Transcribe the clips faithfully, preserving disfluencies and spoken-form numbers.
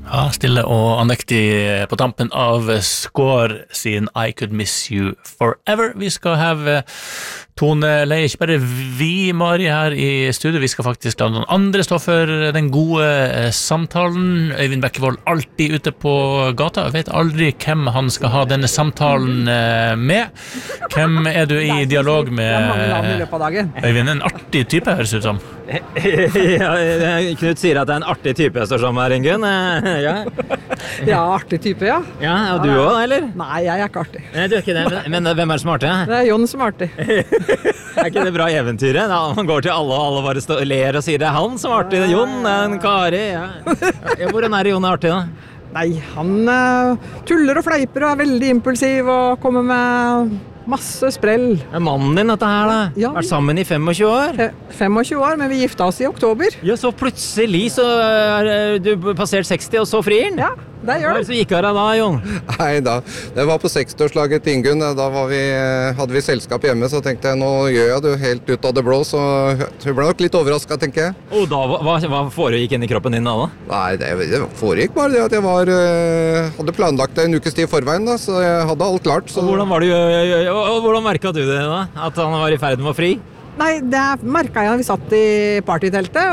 Ja, stille og andektig på tampen av Skår sin I Could Miss You Forever. Vi skal have toneleie, ikke bare vi, Mari, her i studio. Vi skal faktisk la noen andre stå for den gode samtalen. Øyvind Bekkevold alltid ute på gata. Jeg vet aldri hvem han skal ha denne samtalen med. Hvem er du i dialog med? Det er mange navn i løpet av dagen. Øyvind, en artig type høres ut som. Ja, Knut sier at det er en artig type jeg står sammen med, Ringun. Ja. Ja, artig type, ja. Ja, og du også, eller? Nei, jeg er ikke artig. Nei, du er ikke det. Men hvem er det som er artig? Det er Jon som er artig. Er ikke det bra eventyret? Da man går til alle, og alle bare stå, ler og sier det er han som er artig. Det er Jon, det er en Kari. Ja. Ja, hvordan er det Jon er artig, da? Nei, han uh, tuller og fleiper og er veldig impulsiv og kommer med masse sprell. Er mannen din dette her, da? Ja. Vært sammen i femogtjue år? Fe- femogtjue år, men vi gifta oss i oktober. Ja, så plutselig så er du passert seksti, og så frir den? Ja, det gjør Hva er det. det som gikk av deg da, Jon? Nei da, det var på sekstiårslaget til Ingunn. Da var vi, hadde vi selskap hjemme, så tenkte jeg, nå gjør jeg det helt ut av det blå, så hun ble nok litt overrasket, tenker jeg. Og da, hva, hva foregikk inn i kroppen din da da? Nei, det, det foregikk bare det at jeg var, øh, hadde planlagt det en ukes tid i forveien, da, så jeg hadde alt klart. Så... Og hvordan, var du, og hvordan merket du det da? At han var i ferd med å fri? Nei, det merket jeg da vi satt i partyteltet,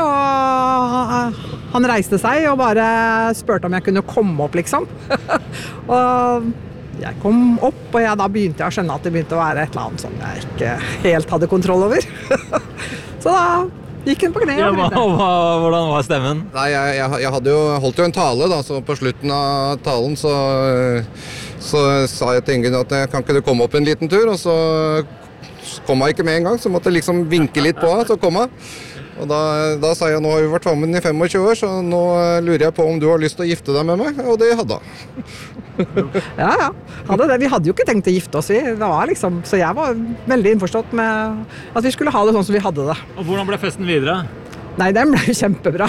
og han reiste seg og bare spurte om jeg kunne komme opp, liksom. Og jeg kom opp, og jeg, da begynte jeg å skjønne at det begynte å være et eller annet som jeg ikke helt hadde kontroll over. Så da gikk hun på kne. Ja, hva, hva, hvordan var stemmen? Nei, jeg, jeg, jeg hadde jo, holdt jo en tale da, så på slutten av talen så, så sa jeg til Ingunn at kan ikke du komme opp en liten tur, og så kom jeg ikke med en gang, så måtte jeg liksom vinke litt på henne, så kom jeg. Og da, da sa jeg, nå har vi vært sammen i femogtjue år, så nå lurer jeg på om du har lyst til å gifte deg med meg, og det hadde jeg. Ja, ja. Hadde det. Vi hadde jo ikke tenkt å gifte oss, vi. Det var liksom, så jeg var veldig innforstått med at vi skulle ha det sånn som vi hadde det. Og hvordan ble festen videre? Nei, den ble jo kjempebra.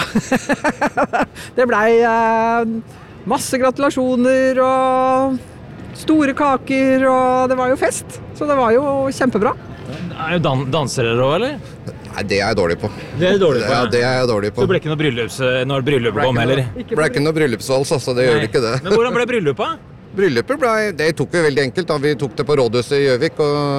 Det ble eh, masse gratulasjoner og store kaker, og det var jo fest. Så det var jo kjempebra. Er jo dan danser dere også, eller? Nei, det er jeg dårlig på. Det er du dårlig på, Ja, ja. det er jeg dårlig på. Så det ble ikke noe bryllups når bryllupet kom, heller? Det ble ikke noe bryllupsvals, altså, det gjør det ikke det. Men hvordan ble bryllupet? Bryllupet ble, det tok vi veldig enkelt da. Vi tok det på rådhuset i Gjøvik,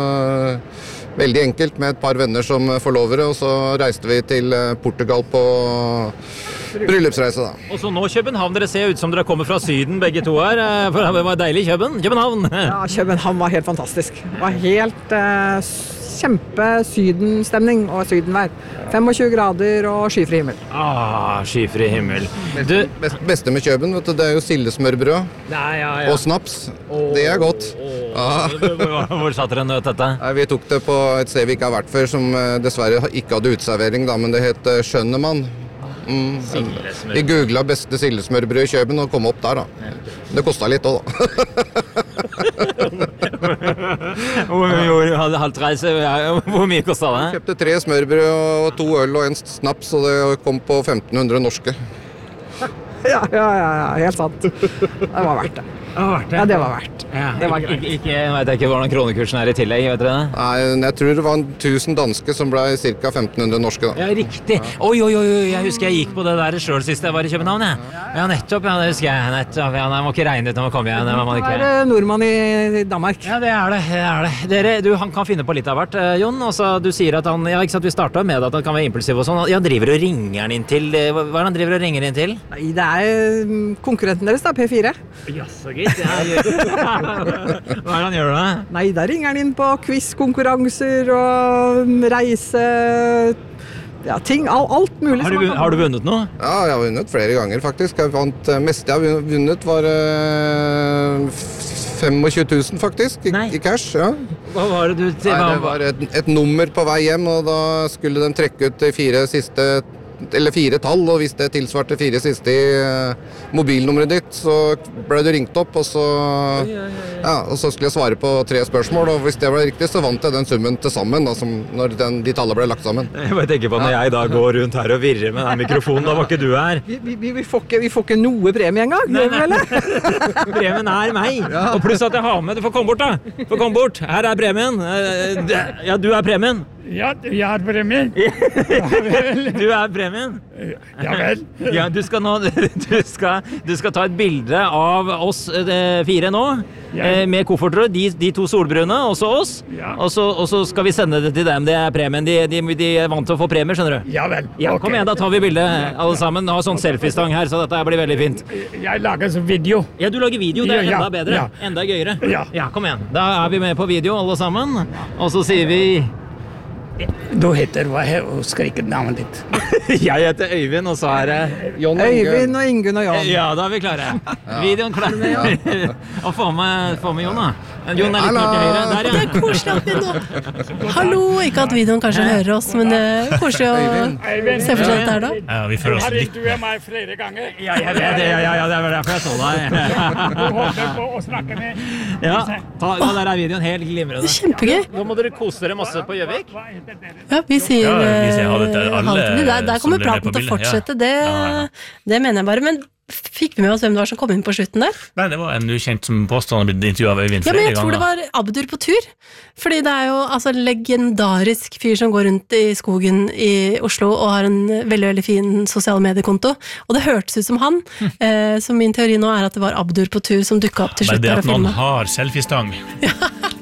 og veldig enkelt med et par venner som forlovere, og så reiste vi til Portugal på bryllupsreise da. Og så nå København, dere ser ut som dere kommer fra syden begge to her, for det var deilig i København. København. Ja, København var helt fantastisk. Det var helt eh, kjempe sydenstemning og sydenvær. femogtjue grader og skyfri himmel. Ah, skyfri himmel. Du, Best, beste med Køben, vet du, det er jo sildesmørbrød nei, ja, ja. og snaps. Det er godt. Ja. Hvor, hvor satt dere nøt dette? Nei, vi tok det på et sted vi ikke har vært før, som eh, dessverre ikke hadde uteservering da, men det het eh, Skjønnemann. Mm, vi googlet beste sildesmørbrød i Køben og kom opp der da. Det kostet litt også da. Hvor, halvt reise, hvor mye kostet det? Kjøpte tre smørbrød og to øl og en snaps, og det kom på femten hundre norske. Ja, ja, ja, ja, helt sant. Det var verdt det. Ja, det var verdt. Ja. Det var greit. Ikke, ikke, jeg vet ikke hvordan kronekursen er i tillegg, vet dere det? Nei, jeg tror det var tusen danske som ble ca. femten hundre norske da. Ja, riktig. Oi, oi, oi, jeg husker jeg gikk på det der selv sist jeg var i København, jeg. Ja, nettopp, ja, det husker jeg, nettopp. Ja, jeg må ikke regne ut når man kommer igjen. Man Det ikke... er nordmann i Danmark. Ja, det er det, det er det. Dere, du, han kan finne på litt av hvert, eh, Jon. Altså, du sier at han, ja, ikke sant, vi startet med at han kan være impulsiv og sånn. Ja, driver og ringer han inn til, hva er det han driver og ringer inn til? Nei, det er mm, konkurrenten deres da, P fire. Ja, så gitt, ja. Hva er det han gjør da? Nei, der ringer han inn på quiz-konkurranser og reise, ja, ting, all, alt mulig. Har som du, man kan- har du vunnet noe? Ja, jeg har vunnet flere ganger faktisk. Jeg vant, eh, meste jeg har vunnet var eh, tjuefem tusen faktisk, i, Nei. i cash. Ja. Hva var det du... Nei, det var et, et nummer på vei hjem, og da skulle de trekke ut de fire siste eller fire tall, og hvis det tilsvarte fire siste i uh, mobilnummeret ditt, så ble du ringt opp, og så, ja, og så skulle jeg svare på tre spørsmål, og hvis det var riktig, så vant jeg den summen til sammen, da, som, når den, de tallene ble lagt sammen. Jeg bare tenker på når jeg da går rundt her og virrer med den mikrofonen, da var ikke du her. Vi, vi, vi, får ikke, vi får ikke noe premie engang, Nei, gjør vi vel? Premien er meg, og pluss at jeg har med, du får komme bort da, du får komme bort, her er premien, Eh, det- ja, du er premien. Ja, jeg har premien. Du er premien. Ja vel. Ja, du skal nå du skal, du skal ta et bilde av oss eh, fire nå, Ja. eh, med kofferter, de, de to solbrune, også oss, Ja. og, så, og så skal vi sende det til dem. Det er premien. De, de, de er vant til å få premier, skjønner du. Ja vel. Ja, Ok. kom igjen, da tar vi bilde alle sammen. Har sånn selfiestang her, så dette blir veldig fint. Jeg lager så video. Ja, du lager video, det er Ja, ja, enda bedre. ja. Enda gøyere. Ja. kom igjen. Da er vi med på video alle sammen, og så sier vi Du heter hva? Jeg husker ikke navnet ditt. Jeg heter Øyvind, og så er det John Øyvind og Ingunn og Jan. Ja, da er vi klare. Videoen klar. Og få med, få med Jon, da. Jon er litt mer til høyre. Der, Det ja. er koselig at vi nå Hallo, ikke at videoen kanskje hører oss, men det er koselig å se for seg dette her da. Ja, vi føler oss Har litt intervjuet meg flere ganger. Ja, jeg vet det. Ja, ja, ja, det var derfor jeg så deg. Du holder på å snakke med Ja, ta, ja, der er videoen helt glimrende. Kjempegøy. Nå må dere kose dere masse på Gjøvik. Hva heter dere? Ja, vi sier, Ja, vi sier ha det til eh, alle ha det til de. Der, der som kommer ble med praten på til å bildet, ja. fortsette, det, Ja, ja. det mener jeg bare. Men fikk vi med oss hvem det var som kom inn på slutten der? Nei, det var en ukjent som påstod han hadde blitt intervjuet av Øyvind Ja, flere men jeg tror det ganger. var Abdur på tur. Fordi det er jo altså legendarisk fyr som går rundt i skogen i Oslo og har en veldig, veldig fin sosiale mediekonto. Og det hørtes ut som han. Eh, så min teori nå er at det var Abdur på tur som dukket opp til Bare slutt det der at og noen filmet. har selfiestang.